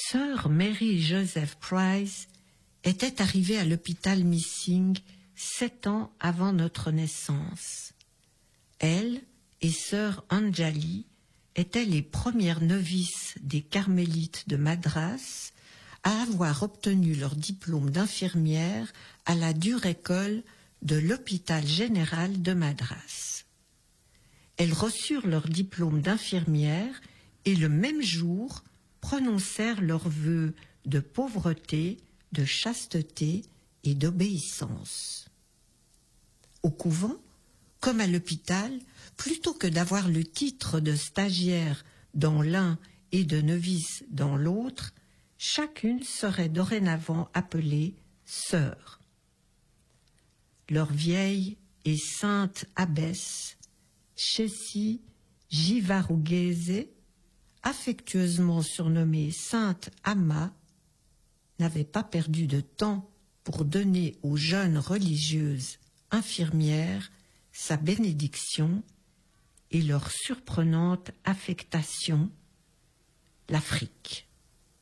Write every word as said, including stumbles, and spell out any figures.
Sœur Mary Joseph Price était arrivée à l'hôpital Missing sept ans avant notre naissance. Elle et sœur Anjali étaient les premières novices des Carmélites de Madras à avoir obtenu leur diplôme d'infirmière à la dure école de l'hôpital général de Madras. Elles reçurent leur diplôme d'infirmière et le même jour prononcèrent leurs vœux de pauvreté, de chasteté et d'obéissance. Au couvent, comme à l'hôpital, plutôt que d'avoir le titre de stagiaire dans l'un et de novice dans l'autre, chacune serait dorénavant appelée sœur. Leur vieille et sainte abbesse, Chessie Jivarugese, affectueusement surnommée Sainte Amma, n'avait pas perdu de temps pour donner aux jeunes religieuses infirmières sa bénédiction et leur surprenante affectation, l'Afrique.